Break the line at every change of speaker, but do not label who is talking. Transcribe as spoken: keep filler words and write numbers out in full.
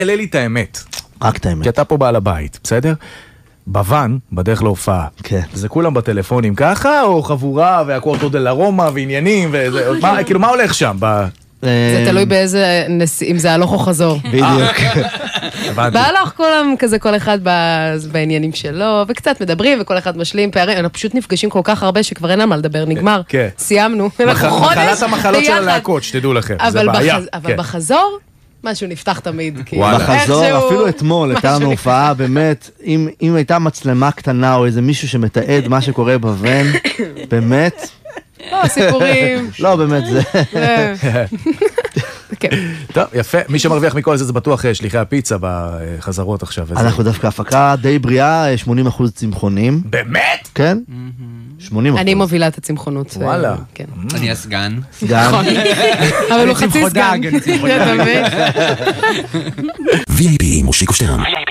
תגלה לי את האמת.
רק את האמת.
כי אתה פה בעל הבית, בסדר? בוון, בדרך להופעה.
כן.
זה כולם בטלפונים ככה, או חבורה, והקורטו דל ארומה, ועניינים, וזה, מה, כאילו, מה הולך שם?
זה תלוי באיזה, אם זה הלוך או חזור.
בדיוק.
בהלוך כולם כזה, כל אחד בעניינים שלו, וקצת מדברים, וכל אחד משלים פערים, אנחנו פשוט נפגשים כל כך הרבה, שכבר אין על מה לדבר, נגמר. סיימנו.
מחלת המחלות של הלהקות, שתדעו לכם, זה בעיה.
אבל בחזור, משהו נפתח תמיד.
בחזור, אפילו אתמול, הייתה לנו הופעה, באמת, אם הייתה מצלמה קטנה, או איזה מישהו שמתעד מה שקורה בוון, באמת,
לא, סיפורים.
לא, באמת זה.
טוב, יפה. מי שמרוויח מכל זה, זה בטוח שליחי הפיצה בחזרות עכשיו.
אנחנו דווקא הפקה די בריאה, שמונים אחוז צמחונים.
באמת?
כן. שמונים אחוז.
אני מובילה את הצמחונות.
וואלה.
אני הסגן.
סגן.
אבל הוא חצי סגן.
וי איי פי, מושיקו שטרן.